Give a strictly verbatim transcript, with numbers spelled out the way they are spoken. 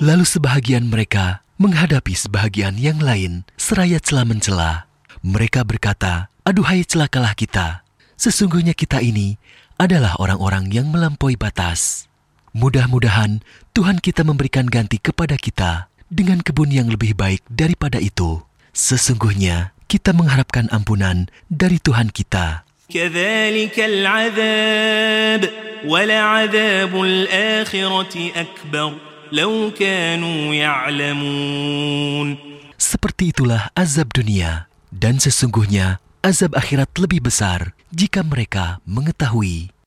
Lalu sebahagian mereka menghadapi sebahagian yang lain seraya cela-mencela. Mereka berkata, "Aduhai, celakalah kita. Sesungguhnya kita ini adalah orang-orang yang melampaui batas. Mudah-mudahan Tuhan kita memberikan ganti kepada kita dengan kebun yang lebih baik daripada itu. Sesungguhnya kita mengharapkan ampunan dari Tuhan kita." كذلك العذاب ولعذاب الآخرة أكبر لو كانوا يعلمون. Seperti itulah azab dunia, dan sesungguhnya azab akhirat lebih besar jika mereka mengetahui.